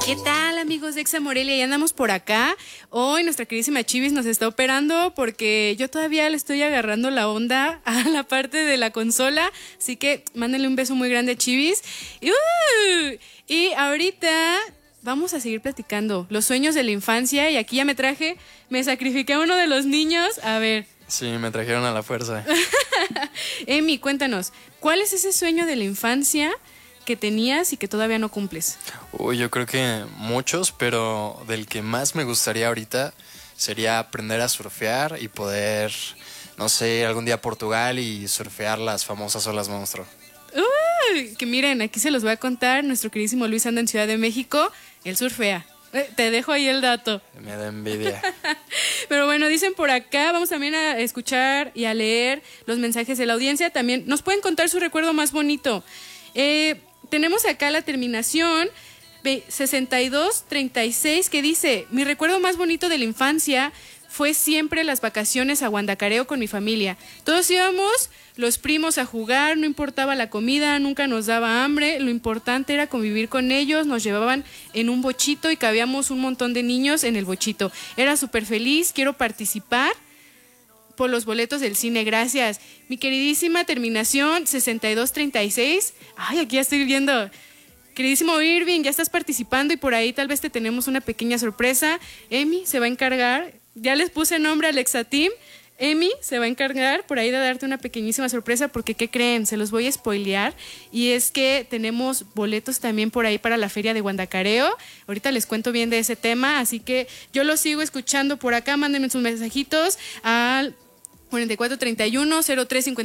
¿Qué tal, amigos de Exa Morelia? Ya andamos por acá. Hoy nuestra queridísima Chivis nos está operando porque yo todavía le estoy agarrando la onda a la parte de la consola. Así que mándenle un beso muy grande a Chivis. Y ahorita vamos a seguir platicando los sueños de la infancia. Y aquí ya me sacrifiqué a uno de los niños. A ver. Sí, me trajeron a la fuerza. Emi, cuéntanos, ¿cuál es ese sueño de la infancia que tenías y que todavía no cumples? Uy, yo creo que muchos, pero del que más me gustaría ahorita sería aprender a surfear y poder, no sé, algún día a Portugal y surfear las famosas olas monstruo. Que miren, aquí se los voy a contar. Nuestro queridísimo Luis anda en Ciudad de México. Él surfea. Te dejo ahí el dato. Me da envidia. Pero bueno, dicen por acá, vamos también a escuchar y a leer los mensajes de la audiencia. También nos pueden contar su recuerdo más bonito. Tenemos acá la terminación 6236 que dice: mi recuerdo más bonito de la infancia fue siempre las vacaciones a Guandacareo con mi familia. Todos íbamos los primos a jugar, no importaba la comida, nunca nos daba hambre, lo importante era convivir con ellos, nos llevaban en un bochito y cabíamos un montón de niños en el bochito. Era súper feliz, quiero participar por los boletos del cine, gracias. Mi queridísima terminación 6236. Ay, aquí ya estoy viendo. Queridísimo Irving, ya estás participando y por ahí tal vez te tenemos una pequeña sorpresa. Emi se va a encargar, ya les puse nombre al Exa Team. Emi se va a encargar por ahí de darte una pequeñísima sorpresa porque, ¿qué creen? Se los voy a spoilear y es que tenemos boletos también por ahí para la feria de Guandacareo. Ahorita les cuento bien de ese tema, así que yo los sigo escuchando por acá. Mándenme sus mensajitos al 4431 0350